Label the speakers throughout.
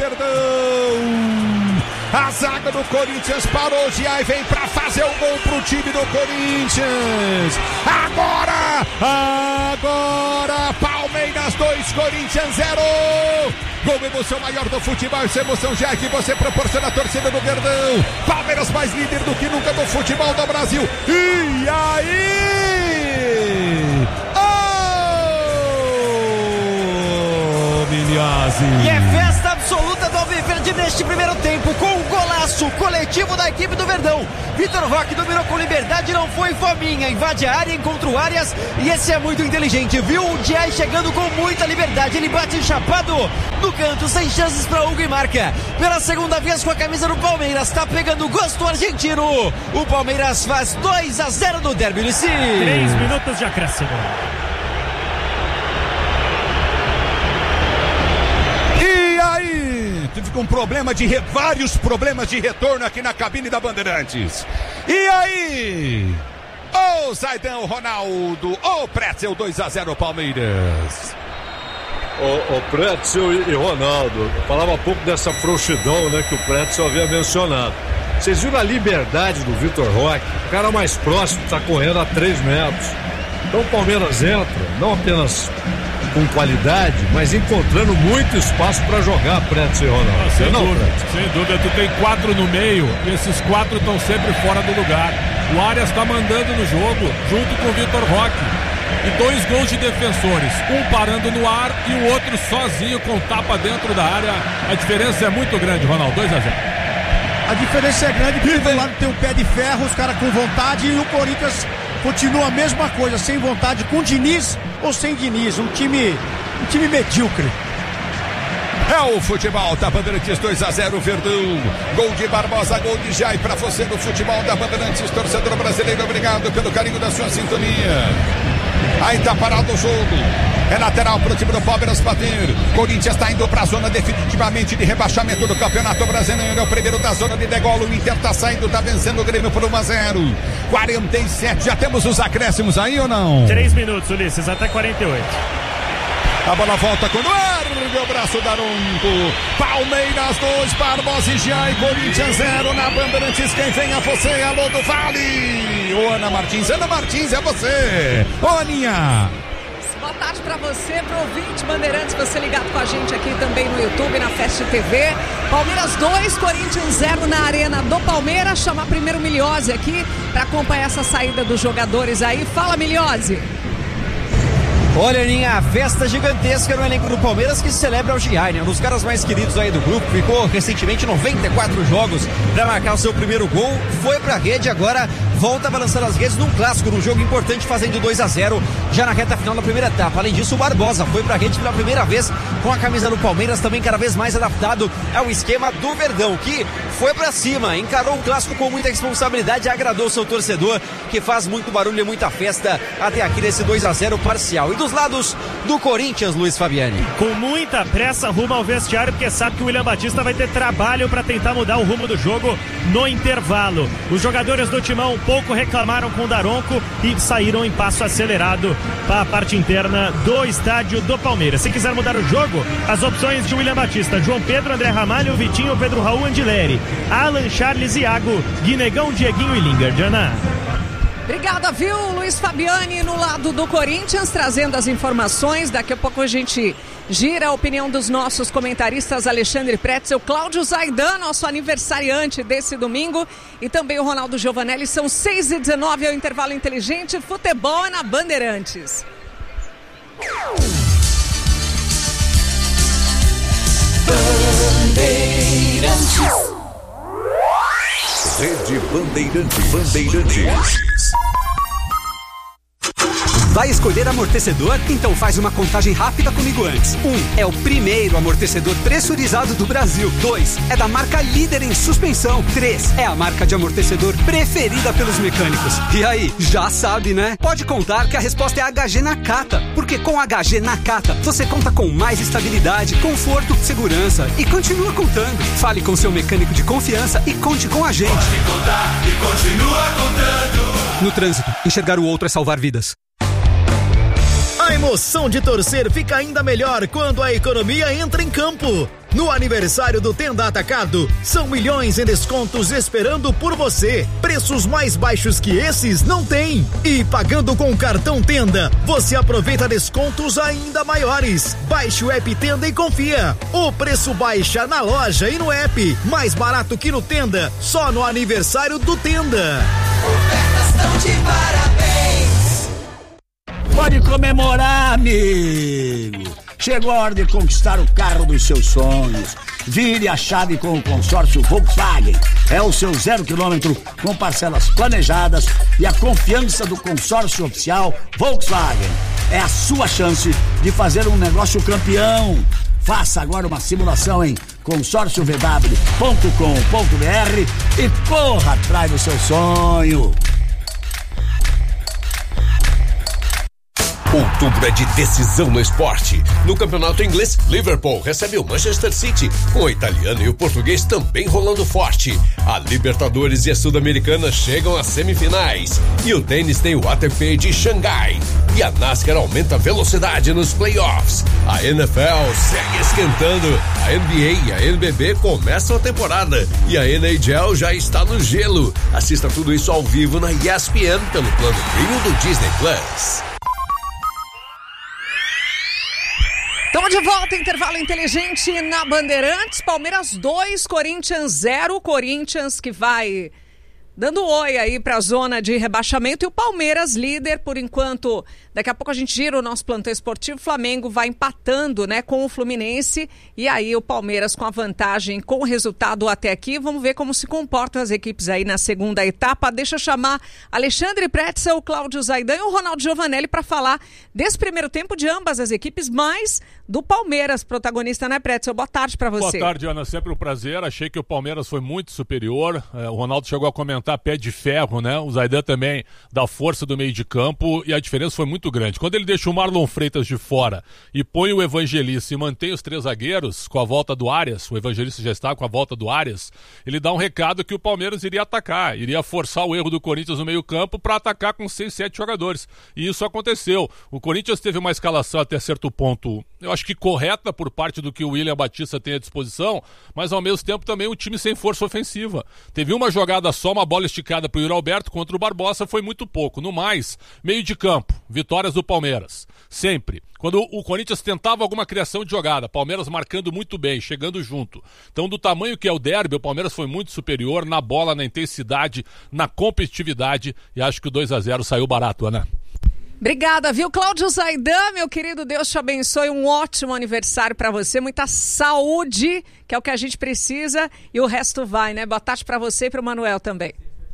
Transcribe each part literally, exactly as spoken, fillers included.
Speaker 1: Verdão. A zaga do Corinthians parou de aí, vem pra fazer o gol pro time do Corinthians. Agora, agora, Palmeiras dois, Corinthians zero. Gol, emoção maior do futebol, essa emoção já é que você proporciona a torcida do Verdão. Palmeiras mais líder do que nunca do futebol do Brasil. E aí? Oh, Milhazzi.
Speaker 2: E é festa absoluta do Alviverde neste primeiro tempo, com um golaço coletivo da equipe do Verdão. Vitor Roque dominou com liberdade, não foi fominha, invade a área, encontra o Arias, e esse é muito inteligente, viu o Diay chegando com muita liberdade, ele bate chapado no canto, sem chances para Hugo e marca. Pela segunda vez com a camisa do Palmeiras, tá pegando gosto argentino. O Palmeiras faz dois a zero no derby, Luci.
Speaker 3: Três minutos de acréscimo.
Speaker 1: Tive com problema de re... vários problemas de retorno aqui na cabine da Bandeirantes. E aí? Ô, oh, Zaidão, Ronaldo, ô, oh, Pretzel, dois a zero Palmeiras.
Speaker 4: Ô, oh, oh, Pretzel e Ronaldo, eu falava um pouco dessa frouxidão, né, que o Pretzel havia mencionado. Vocês viram a liberdade do Vitor Roque? O cara mais próximo está correndo a três metros. Então o Palmeiras entra, não apenas com qualidade, mas encontrando muito espaço para jogar, Pretzel e Ronaldo.
Speaker 5: Ah, sem,
Speaker 4: não,
Speaker 5: dúvida,
Speaker 4: Pretzel?
Speaker 5: sem dúvida, tu tem quatro no meio e esses quatro estão sempre fora do lugar. O Arias está mandando no jogo, junto com o Vitor Roque. E dois gols de defensores, um parando no ar e o outro sozinho com tapa dentro da área. A diferença é muito grande, Ronaldo, dois a zero.
Speaker 6: A diferença é grande porque do lado tem um pé de ferro, os caras com vontade, e o Corinthians continua a mesma coisa, sem vontade, com Diniz ou sem Diniz, um time, um time medíocre.
Speaker 1: É o futebol da Bandeirantes, dois a zero Verdão. Gol de Barbosa, gol de Jai pra você do futebol da Bandeirantes, torcedor brasileiro, obrigado pelo carinho da sua sintonia. Aí tá parado o jogo. É lateral pro time do Palmeiras bater. Corinthians está indo pra zona definitivamente de rebaixamento do Campeonato Brasileiro. É o primeiro da zona de degola. O Inter tá saindo, tá vencendo o Grêmio por um a zero. quarenta e sete, já temos os acréscimos aí ou não?
Speaker 3: Três minutos, Ulisses, até quarenta e oito.
Speaker 1: A bola volta com o largo braço da Daronco. Palmeiras dois, Barbosa e Jai. Corinthians zero na Bandeirantes. Quem vem a você? Alô do Vale. Ô, Ana Martins. Ana Martins, é você. Ô, Aninha.
Speaker 7: Boa tarde para você, pro ouvinte Bandeirantes, você ligado com a gente aqui também no YouTube, na Fast T V. Palmeiras dois, Corinthians zero na Arena do Palmeiras. Chamar primeiro o Milhozzi aqui para acompanhar essa saída dos jogadores aí. Fala, Milhozzi.
Speaker 2: Olha, Aninha, festa gigantesca no elenco do Palmeiras que celebra o Giai, né? Um dos caras mais queridos aí do grupo, ficou recentemente noventa e quatro jogos para marcar o seu primeiro gol, foi pra rede, agora volta balançando as redes num clássico, num jogo importante, fazendo dois a zero já na reta final da primeira etapa. Além disso, o Barbosa foi pra rede pela primeira vez com a camisa do Palmeiras, também cada vez mais adaptado ao esquema do Verdão, que foi pra cima, encarou o clássico com muita responsabilidade, agradou seu torcedor, que faz muito barulho e muita festa até aqui nesse dois a zero parcial. E dos lados do Corinthians, Luiz Fabiani,
Speaker 3: com muita pressa rumo ao vestiário, porque sabe que o William Batista vai ter trabalho para tentar mudar o rumo do jogo no intervalo. Os jogadores do Timão um pouco reclamaram com o Daronco e saíram em passo acelerado para a parte interna do estádio do Palmeiras. Se quiser mudar o jogo, as opções de William Batista: João Pedro, André Ramalho, Vitinho, Pedro Raul, Andileri, Alan, Charles, Iago, Guinegão, Dieguinho e Lingard. Ana.
Speaker 7: Obrigada, viu, Luiz Fabiani, no lado do Corinthians, trazendo as informações. Daqui a pouco a gente gira a opinião dos nossos comentaristas Alexandre Pretzel, Cláudio Zaidan, nosso aniversariante desse domingo, e também o Ronaldo Giovanelli. São seis e dezenove, é o intervalo inteligente. Futebol é na Bandeirantes.
Speaker 8: Bandeirantes. Rede Bandeirantes. Bandeirantes.
Speaker 9: Vai escolher amortecedor? Então faz uma contagem rápida comigo antes. Um, é o primeiro amortecedor pressurizado do Brasil. Dois, é da marca líder em suspensão. Três, é a marca de amortecedor preferida pelos mecânicos. E aí, já sabe, né? Pode contar que a resposta é H G Nakata. Porque com H G Nakata, você conta com mais estabilidade, conforto, segurança e continua contando. Fale com seu mecânico de confiança e conte com a gente.
Speaker 8: Pode contar e continua contando.
Speaker 9: No trânsito, enxergar o outro é salvar vidas.
Speaker 10: A emoção de torcer fica ainda melhor quando a economia entra em campo. No aniversário do Tenda Atacado, são milhões em descontos esperando por você. Preços mais baixos que esses não tem. E pagando com o cartão Tenda, você aproveita descontos ainda maiores. Baixe o app Tenda e confia. O preço baixa na loja e no app. Mais barato que no Tenda, só no aniversário do Tenda.
Speaker 8: Ofertas tão de parabéns.
Speaker 11: Pode comemorar, amigo. Chegou a hora de conquistar o carro dos seus sonhos. Vire a chave com o consórcio Volkswagen. É o seu zero quilômetro com parcelas planejadas e a confiança do consórcio oficial Volkswagen. É a sua chance de fazer um negócio campeão. Faça agora uma simulação em consórcio v w ponto com ponto b r e corra atrás do seu sonho.
Speaker 12: Outubro é de decisão no esporte. No campeonato inglês, Liverpool recebe o Manchester City, com o italiano e o português também rolando forte. A Libertadores e a Sul-Americana chegam às semifinais. E o tênis tem o A T P de Xangai. E a NASCAR aumenta a velocidade nos playoffs. A N F L segue esquentando. A N B A e a N B B começam a temporada. E a N H L já está no gelo. Assista tudo isso ao vivo na E S P N pelo plano Premium do Disney Plus.
Speaker 7: Estamos de volta, intervalo inteligente na Bandeirantes. Palmeiras dois, Corinthians zero. Corinthians que vai dando oi aí para a zona de rebaixamento. E o Palmeiras líder por enquanto. Daqui a pouco a gente gira o nosso plantão esportivo. O Flamengo vai empatando, né, com o Fluminense. E aí o Palmeiras com a vantagem, com o resultado até aqui. Vamos ver como se comportam as equipes aí na segunda etapa. Deixa eu chamar Alexandre Pretzel, Cláudio Zaidan e o Ronaldo Giovanelli para falar desse primeiro tempo de ambas as equipes, mas do Palmeiras, protagonista, né, Pretzel? Boa tarde para você.
Speaker 5: Boa tarde, Ana. Sempre um prazer. Achei que o Palmeiras foi muito superior. É, o Ronaldo chegou a comentar pé de ferro, né? O Zaidan também da força do meio de campo e a diferença foi muito grande. Quando ele deixa o Marlon Freitas de fora e põe o Evangelista e mantém os três zagueiros com a volta do Arias, o Evangelista já está com a volta do Arias, ele dá um recado que o Palmeiras iria atacar, iria forçar o erro do Corinthians no meio campo para atacar com seis, sete jogadores. E isso aconteceu. O Corinthians teve uma escalação até certo ponto, eu acho que correta por parte do que o William Batista tem à disposição, mas ao mesmo tempo também um time sem força ofensiva. Teve uma jogada só, uma bola esticada para o Yuri Alberto contra o Barbosa, foi muito pouco. No mais, meio de campo, vitórias do Palmeiras. Sempre. Quando o Corinthians tentava alguma criação de jogada, Palmeiras marcando muito bem, chegando junto. Então, do tamanho que é o derby, o Palmeiras foi muito superior na bola, na intensidade, na competitividade, e acho que o dois a zero saiu barato, Ana.
Speaker 7: Obrigada, viu? Cláudio Zaidan, meu querido, Deus te abençoe, um ótimo aniversário para você, muita saúde, que é o que a gente precisa, e o resto vai, né? Boa tarde para você e para o Manuel também.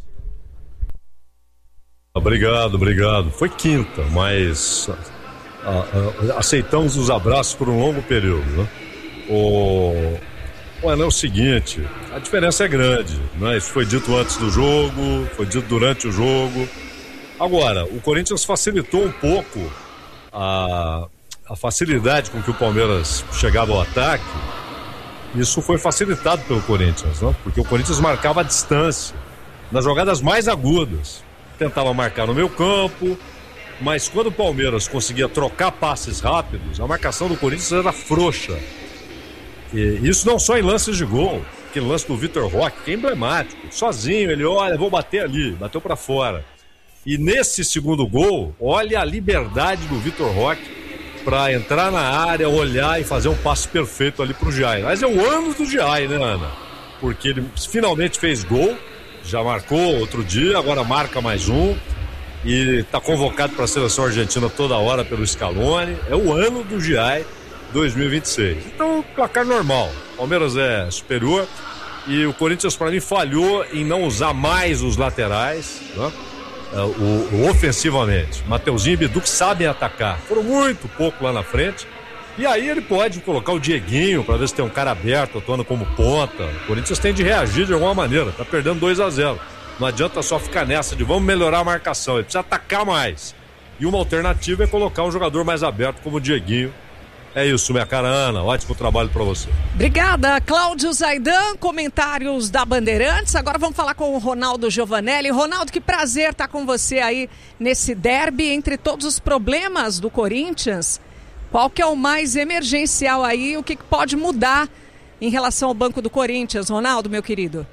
Speaker 4: Obrigado, obrigado. Foi quinta, mas a, a, aceitamos os abraços por um longo período, né? O, Bueno, é o seguinte, a diferença é grande, né? Isso foi dito antes do jogo, foi dito durante o jogo. Agora, o Corinthians facilitou um pouco a, a facilidade com que o Palmeiras chegava ao ataque. Isso foi facilitado pelo Corinthians, né? Porque o Corinthians marcava a distância nas jogadas mais agudas. Tentava marcar no meio campo, mas quando o Palmeiras conseguia trocar passes rápidos, a marcação do Corinthians era frouxa. E isso não só em lances de gol, aquele lance do Vitor Roque, que é emblemático. Sozinho, ele olha, vou bater ali, bateu para fora. E nesse segundo gol, olha a liberdade do Vitor Roque para entrar na área, olhar e fazer um passe perfeito ali pro Giai. Mas é o ano do Giai, né, Ana? Porque ele finalmente fez gol, já marcou outro dia, agora marca mais um e está convocado para a seleção argentina toda hora pelo Scaloni. É o ano do Giai dois mil e vinte e seis. Então, placar normal. O Palmeiras é superior e o Corinthians, para mim, falhou em não usar mais os laterais, né? O, o, ofensivamente. Mateuzinho e Bidu que sabem atacar. Foram muito pouco lá na frente. E aí ele pode colocar o Dieguinho para ver se tem um cara aberto, atuando como ponta. O Corinthians tem de reagir de alguma maneira. Tá perdendo dois a zero. Não adianta só ficar nessa de vamos melhorar a marcação. Ele precisa atacar mais. E uma alternativa é colocar um jogador mais aberto como o Dieguinho É isso, minha cara Ana, ótimo trabalho para você.
Speaker 7: Obrigada, Cláudio Zaidan, comentários da Bandeirantes. Agora vamos falar com o Ronaldo Giovanelli. Ronaldo, que prazer estar com você aí nesse derby. Entre todos os problemas do Corinthians, qual que é o mais emergencial aí? O que pode mudar em relação ao banco do Corinthians? Ronaldo, meu querido.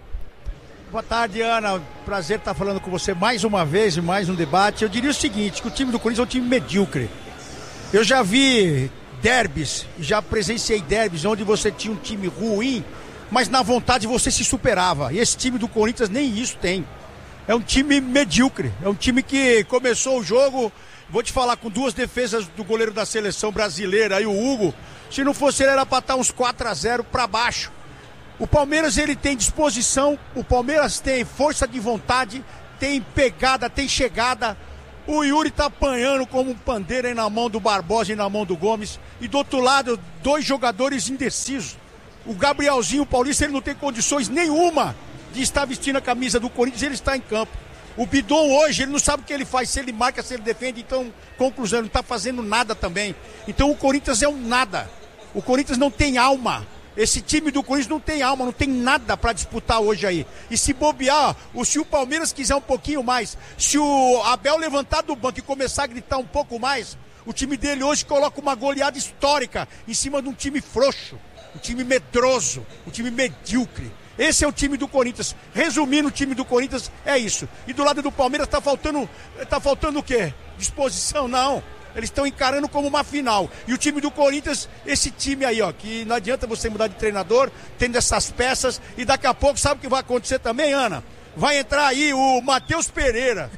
Speaker 6: Boa tarde, Ana. Prazer estar falando com você mais uma vez e mais um debate. Eu diria o seguinte, que o time do Corinthians é um time medíocre. Eu já vi derbys, já presenciei derbys onde você tinha um time ruim, mas na vontade você se superava. E esse time do Corinthians nem isso tem. É um time medíocre, é um time que começou o jogo, vou te falar, com duas defesas do goleiro da seleção brasileira, aí o Hugo, se não fosse ele era para estar uns quatro a zero para baixo. O Palmeiras ele tem disposição, o Palmeiras tem força de vontade, tem pegada, tem chegada. O Yuri tá apanhando como um pandeiro aí na mão do Barbosa e na mão do Gomes. E do outro lado, dois jogadores indecisos. O Gabrielzinho, o Paulista, ele não tem condições nenhuma de estar vestindo a camisa do Corinthians, ele está em campo. O Bidon hoje, ele não sabe o que ele faz, se ele marca, se ele defende. Então, conclusão, ele não tá fazendo nada também. Então o Corinthians é um nada. O Corinthians não tem alma. Esse time do Corinthians não tem alma, não tem nada para disputar hoje aí. E se bobear, o, se o Palmeiras quiser um pouquinho mais, se o Abel levantar do banco e começar a gritar um pouco mais, o time dele hoje coloca uma goleada histórica em cima de um time frouxo, um time medroso, um time medíocre. Esse é o time do Corinthians. Resumindo, o time do Corinthians é isso. E do lado do Palmeiras tá faltando, tá faltando o quê? Disposição? Não. Eles estão encarando como uma final. E o time do Corinthians, esse time aí, ó, que não adianta você mudar de treinador, tendo essas peças, e daqui a pouco, sabe o que vai acontecer também, Ana? Vai entrar aí o Matheus Pereira,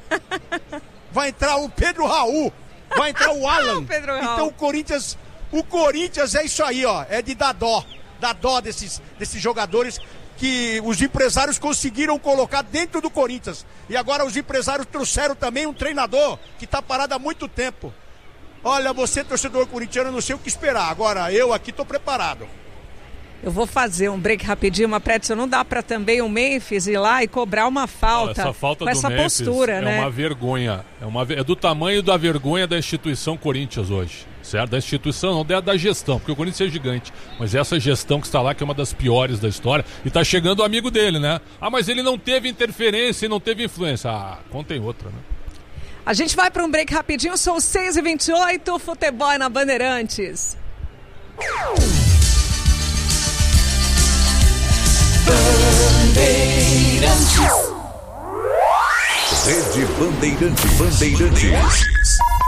Speaker 6: vai entrar o Pedro Raul, vai entrar o Alan.
Speaker 7: Pedro Raul.
Speaker 6: Então o Corinthians, o Corinthians é isso aí, ó, é de dar dó, dar dó desses, desses jogadores que os empresários conseguiram colocar dentro do Corinthians. E agora os empresários trouxeram também um treinador que está parado há muito tempo. Olha, você, torcedor corintiano, não sei o que esperar. Agora, eu aqui estou preparado.
Speaker 7: Eu vou fazer um break rapidinho, uma Pretzel. Não dá para também o Memphis ir lá e cobrar uma falta,
Speaker 5: essa falta
Speaker 7: com
Speaker 5: do
Speaker 7: essa
Speaker 5: Memphis
Speaker 7: postura,
Speaker 5: é
Speaker 7: né?
Speaker 5: É uma vergonha. É, uma, é do tamanho da vergonha da instituição Corinthians hoje. Certo? Da instituição, não da, da gestão, porque o Corinthians é gigante. Mas essa gestão que está lá, que é uma das piores da história, e está chegando o amigo dele, né? Ah, mas ele não teve interferência e não teve influência. Ah, contem outra, né?
Speaker 7: A gente vai para um break rapidinho, são seis e vinte e oito, Futebol na Bandeirantes.
Speaker 13: Bandeirantes. Rede Bandeirante Bandeirantes.